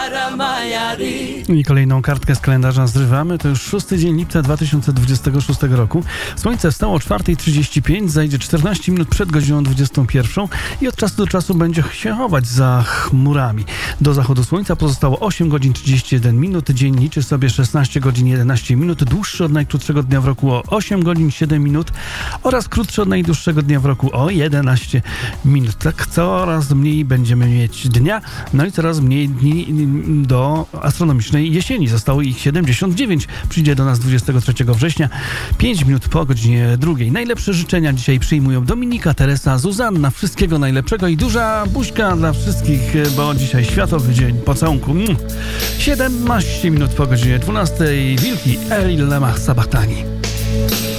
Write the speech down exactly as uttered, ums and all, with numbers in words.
I kolejną kartkę z kalendarza zrywamy. To już szósty dzień lipca dwa tysiące dwudziestego szóstego roku. Słońce wstało o czwarta trzydzieści pięć, zajdzie czternaście minut przed godziną dwudziestą pierwszą i od czasu do czasu będzie się chować za chmurami. Do zachodu słońca pozostało osiem godzin trzydzieści jeden minut. Dzień liczy sobie szesnaście godzin jedenaście minut, dłuższy od najkrótszego dnia w roku o osiem godzin siedem minut oraz krótszy od najdłuższego dnia w roku o jedenaście minut. Tak coraz mniej będziemy mieć dnia, no i coraz mniej dni do astronomicznej jesieni. Zostało ich siedemdziesiąt dziewięć. Przyjdzie do nas dwudziestego trzeciego września, pięć minut po godzinie drugiej. Najlepsze życzenia dzisiaj przyjmują Dominika, Teresa, Zuzanna. Wszystkiego najlepszego i duża buźka dla wszystkich, bo dzisiaj Światowy Dzień Pocałunku. siedemnaście minut po godzinie dwunastej. Wilki El Lemach Sabachtani.